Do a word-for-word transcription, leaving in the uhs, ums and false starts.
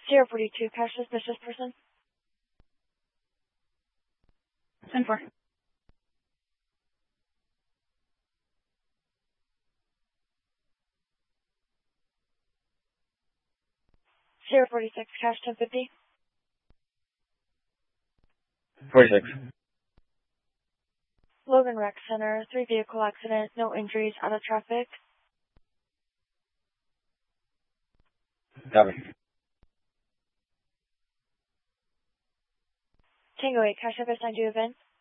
Sierra forty-two, cash suspicious person. ten four. Sierra forty-six, cash ten fifty. forty-six. Logan Rec Center, three vehicle accident, no injuries, out of traffic. Copy. Tango eight, cash have assigned you event.